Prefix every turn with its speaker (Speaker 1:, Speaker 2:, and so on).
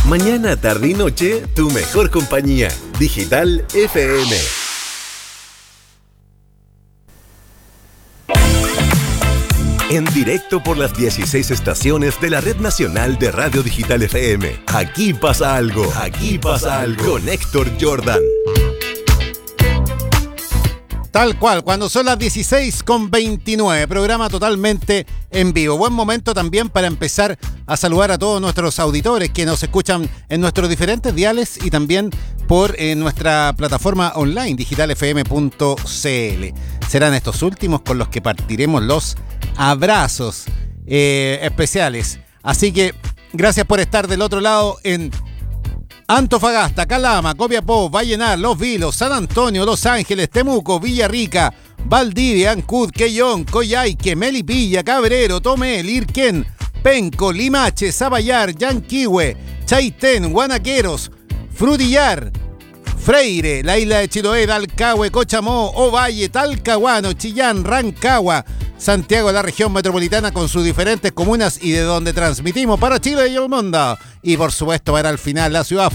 Speaker 1: Mañana, tarde y noche, tu mejor compañía. Digital FM. En directo por las 16 estaciones de la Red Nacional de Radio Digital FM. Aquí pasa algo. Aquí pasa algo. Con Héctor Jordan.
Speaker 2: Tal cual, cuando son las 16:29, programa totalmente en vivo. Buen momento también para empezar a saludar a todos nuestros auditores que nos escuchan en nuestros diferentes diales y también por nuestra plataforma online, digitalfm.cl. Serán estos últimos con los que partiremos los abrazos especiales. Así que gracias por estar del otro lado en Antofagasta, Calama, Copiapó, Vallenar, Los Vilos, San Antonio, Los Ángeles, Temuco, Villarrica, Valdivia, Ancud, Quellón, Coyhaique, Melipilla, Cabrero, Tomé, Lirquén, Penco, Limache, Zapallar, Yanquihue, Chaitén, Guanaqueros, Frutillar, Freire, la isla de Chiloé, Dalcahue, Cochamó, Ovalle, Talcahuano, Chillán, Rancagua, Santiago de la región metropolitana con sus diferentes comunas y de donde transmitimos para Chile y el mundo. Y por supuesto para el final la ciudad